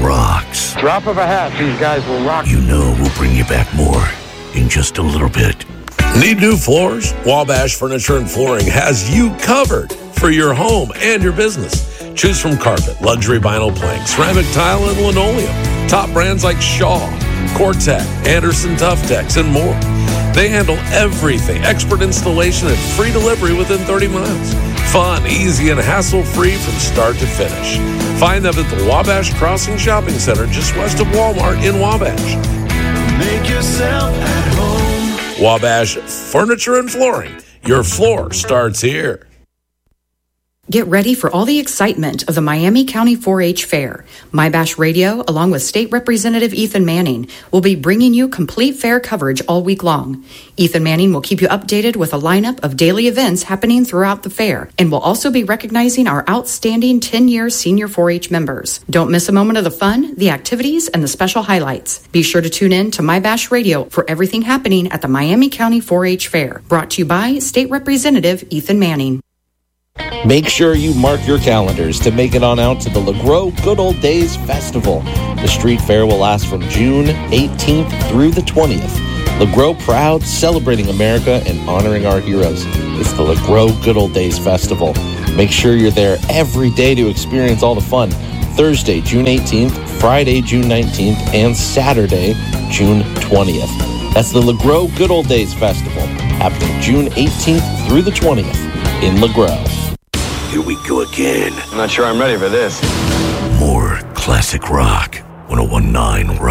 rocks. Drop of a hat, these guys will rock. You know we'll bring you back more in just a little bit. Need new floors? Wabash Furniture and Flooring has you covered for your home and your business. Choose from carpet, luxury vinyl plank, ceramic tile, and linoleum. Top brands like Shaw, Cortec, Anderson Toughtex, and more. They handle everything. Expert installation and free delivery within 30 miles. Fun, easy, and hassle-free from start to finish. Find them at the Wabash Crossing Shopping Center just west of Walmart in Wabash. Make yourself at home. Wabash Furniture and Flooring. Your floor starts here. Get ready for all the excitement of the Miami County 4-H Fair. MyBash Radio, along with State Representative Ethan Manning, will be bringing you complete fair coverage all week long. Ethan Manning will keep you updated with a lineup of daily events happening throughout the fair, and will also be recognizing our outstanding 10-year senior 4-H members. Don't miss a moment of the fun, the activities, and the special highlights. Be sure to tune in to MyBash Radio for everything happening at the Miami County 4-H Fair. Brought to you by State Representative Ethan Manning. Make sure you mark your calendars to make it on out to the LeGros Good Old Days Festival. The street fair will last from June 18th through the 20th. LeGros proud, celebrating America and honoring our heroes. It's the LeGros Good Old Days Festival. Make sure you're there every day to experience all the fun. Thursday, June 18th, Friday, June 19th, and Saturday, June 20th. That's the LeGros Good Old Days Festival, happening June 18th through the 20th in LeGros. Here we go again. I'm not sure I'm ready for this. More classic rock. 101.9 Rock.